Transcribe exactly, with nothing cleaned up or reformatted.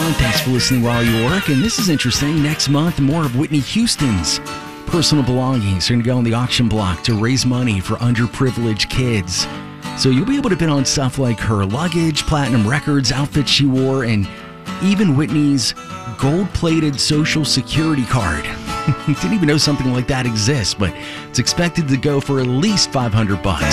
Sean. Thanks for listening while you work. And this is interesting. Next month, more of Whitney Houston's personal belongings are going to go on the auction block to raise money for underprivileged kids. So you'll be able to bid on stuff like her luggage, platinum records, outfits she wore, and even Whitney's gold-plated Social Security card. Didn't even know something like that exists, but it's expected to go for at least five hundred bucks.